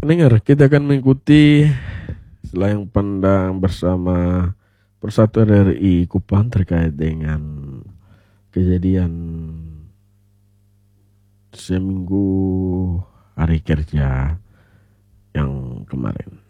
Pendengar, kita akan mengikuti Selayang Pandang bersama Persatuan RI Kupang terkait dengan kejadian seminggu hari kerja yang kemarin.